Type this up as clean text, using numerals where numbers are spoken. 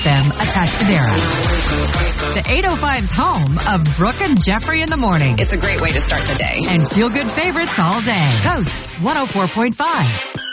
FM Atascadero. The 805's home of Brooke and Jeffrey in the morning. It's a great way to start the day. And feel-good favorites all day. Coast 104.5.